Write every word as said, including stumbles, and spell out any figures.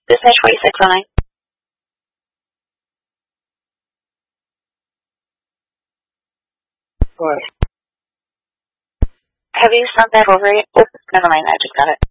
Business forty-six oh nine. What? Have you sent that over yet? Oh, never mind, I just got it.